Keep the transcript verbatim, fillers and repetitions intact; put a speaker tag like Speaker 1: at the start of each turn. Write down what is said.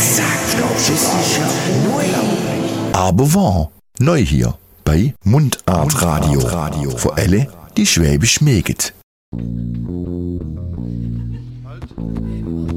Speaker 1: Aber wahr, neu hier bei Mundart Radio. Für alle, die Schwäbisch mögen.